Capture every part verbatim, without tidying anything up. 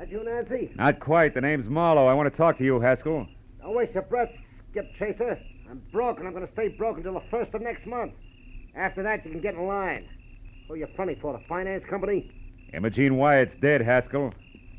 That you, Nancy? Not quite. The name's Marlowe. I want to talk to you, Haskell. Don't waste your breath, Skip Chaser. I'm broke, and I'm going to stay broke until the first of next month. After that, you can get in line. Who are you fronting for, the finance company? Imogene Wyatt's dead, Haskell.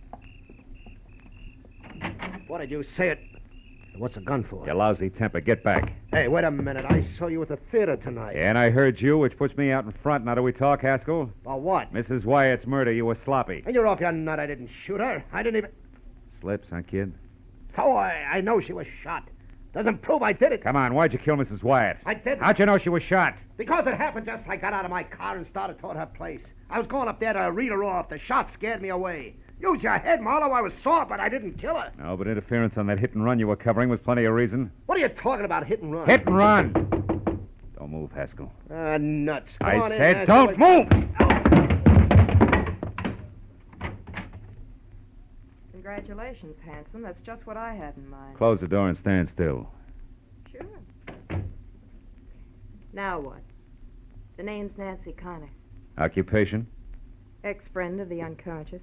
What did you say it? What's the gun for? You lousy temper. Get back. Hey, wait a minute. I saw you at the theater tonight. Yeah, and I heard you, which puts me out in front. Now do we talk, Haskell? About what? Missus Wyatt's murder. You were sloppy. And you're off your nut. I didn't shoot her. I didn't even... Slips, huh, kid? Oh, I, I know she was shot. Doesn't prove I did it. Come on, why'd you kill Missus Wyatt? I didn't. How'd you know she was shot? Because it happened just as I got out of my car and started toward her place. I was going up there to read her off. The shot scared me away. Use your head, Marlowe. I was sore, but I didn't kill her. No, but interference on that hit and run you were covering was plenty of reason. What are you talking about, hit and run? Hit and run! Don't move, Haskell. Ah, uh, nuts. Come I on said in, don't move! Congratulations, handsome. That's just what I had in mind. Close the door and stand still. Sure. Now what? The name's Nancy Connor. Occupation? Ex-friend of the unconscious.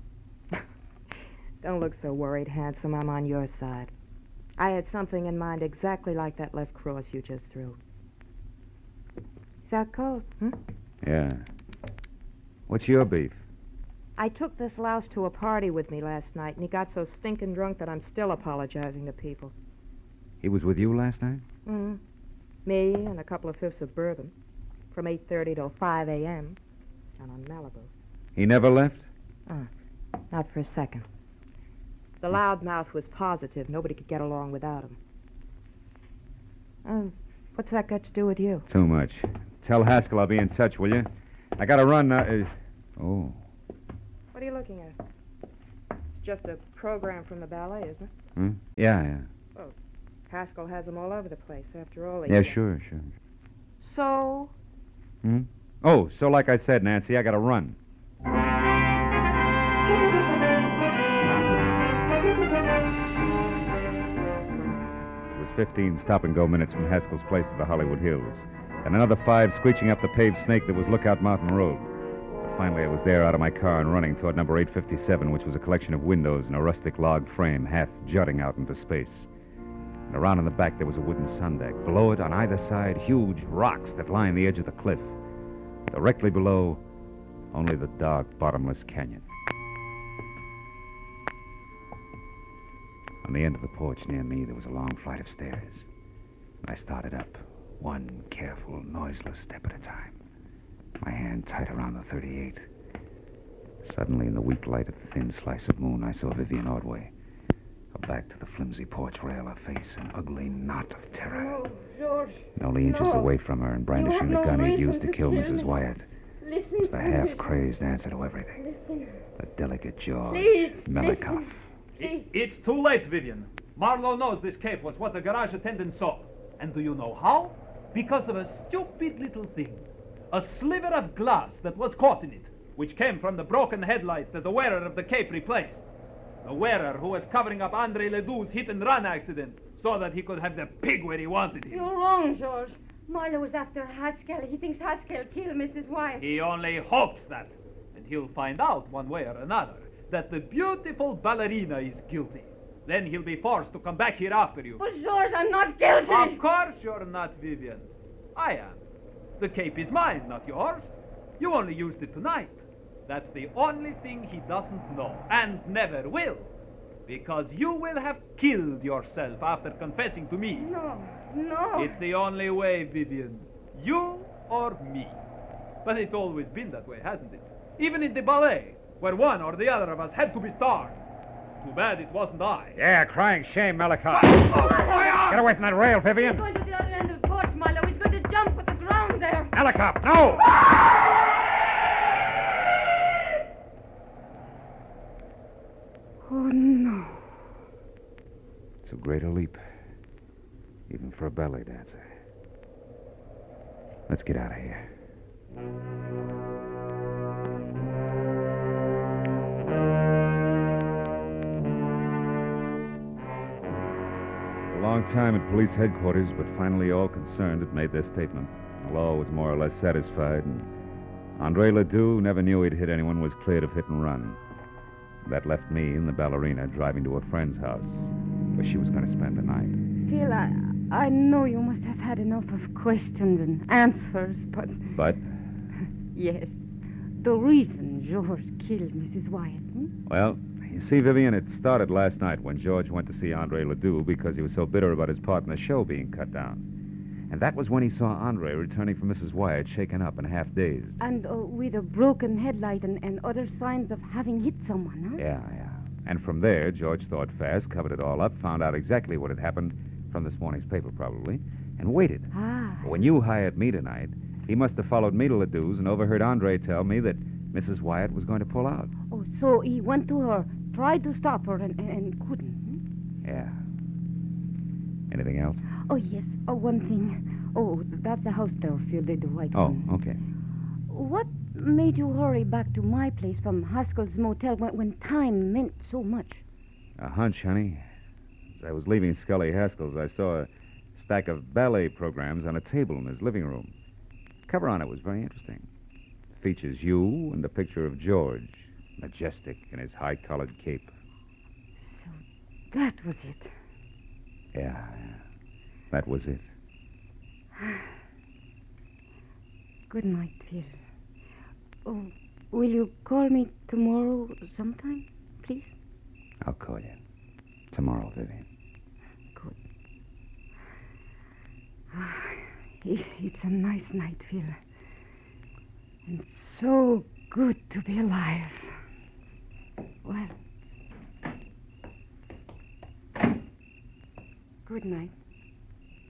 Don't look so worried, handsome. I'm on your side. I had something in mind exactly like that left cross you just threw. Is that cold, hmm? Yeah. What's your beef? I took this louse to a party with me last night, and he got so stinking drunk that I'm still apologizing to people. He was with you last night? Mm-hmm. Me and a couple of fifths of bourbon. From eight thirty till five a.m. And on Malibu. He never left? Uh, not for a second. The loudmouth was positive. Nobody could get along without him. Uh, what's that got to do with you? Too much. Tell Haskell I'll be in touch, will you? I gotta run now. Uh, oh. What are you looking at? It's just a program from the ballet, isn't it? Hmm? Yeah, yeah. Well, Haskell has them all over the place, after all. Yeah, sure, sure. So? Hmm? Oh, so like I said, Nancy, I gotta run. It was fifteen stop-and-go minutes from Haskell's place to the Hollywood Hills, and another five screeching up the paved snake that was Lookout Mountain Road. But finally, I was there out of my car and running toward number eight fifty-seven, which was a collection of windows and a rustic log frame half jutting out into space. And around in the back, there was a wooden sun deck. Below it, on either side, huge rocks that lined the edge of the cliff. Directly below, only the dark, bottomless canyon. On the end of the porch near me, there was a long flight of stairs. I started up, one careful, noiseless step at a time. My hand tight around the thirty-eight. Suddenly, in the weak light of the thin slice of moon, I saw Vivian Ordway. Her back to the flimsy porch rail, her face an ugly knot of terror. No, George. And only inches no. away from her and brandishing no the gun he'd reason used to to kill kill Missus me. Wyatt Listen was the to half-crazed answer to everything. Listen. The delicate George Please, Melikoff. listen. It, it's too late, Vivian. Marlowe knows this cape was what the garage attendant saw. And do you know how? Because of a stupid little thing. A sliver of glass that was caught in it, which came from the broken headlight that the wearer of the cape replaced. The wearer who was covering up Andre Ledoux's hit-and-run accident so that he could have the pig where he wanted him. You're wrong, George. Marlowe was after Haskell. He thinks Haskell killed Missus Wyatt. He only hopes that. And he'll find out one way or another that the beautiful ballerina is guilty. Then he'll be forced to come back here after you. But, George, I'm not guilty. Of course you're not, Vivian. I am. The cape is mine, not yours. You only used it tonight. That's the only thing he doesn't know, and never will. Because you will have killed yourself after confessing to me. No, no. It's the only way, Vivian. You or me. But it's always been that way, hasn't it? Even in the ballet, where one or the other of us had to be starved. Too bad it wasn't I. Yeah, crying shame, Melikoff. Oh, Get away from that rail, Vivian. He's going to the other end of the porch, Marlowe. He's going to jump with the ground there. Melikoff, no! Oh, no. Too great a leap, even for a ballet dancer. Let's get out of here. A long time at police headquarters, but finally all concerned had made their statement. The law was more or less satisfied, and Andre Ledoux never knew he'd hit anyone, was cleared of hit and run. That left me and the ballerina driving to a friend's house where she was going to spend the night. Phil, I, I know you must have had enough of questions and answers, but... But? Yes. The reason George killed Missus Wyatt, hmm? Well, you see, Vivian, it started last night when George went to see Andre Ledoux because he was so bitter about his part in the show being cut down. And that was when he saw Andre returning from Missus Wyatt, shaken up and half dazed. And uh, with a broken headlight and, and other signs of having hit someone, huh? Yeah, yeah. And from there, George thought fast, covered it all up, found out exactly what had happened from this morning's paper, probably, and waited. Ah. When you hired me tonight, he must have followed me to Ledoux's and overheard Andre tell me that Missus Wyatt was going to pull out. Oh, so he went to her, tried to stop her, and, and, and couldn't, hmm? Yeah. Anything else? Oh, yes. Oh, one thing. Oh, that's the house there, Phil, the, the white Oh, one. okay. What made you hurry back to my place from Haskell's motel when, when time meant so much? A hunch, honey. As I was leaving Scully Haskell's, I saw a stack of ballet programs on a table in his living room. The cover on it was very interesting. It features you and a picture of George, majestic in his high-collared cape. So that was it. Yeah, yeah. That was it. Good night, Phil. Oh, will you call me tomorrow sometime, please? I'll call you. Tomorrow, Vivian. Good. It's a nice night, Phil. And so good to be alive. Well, good night.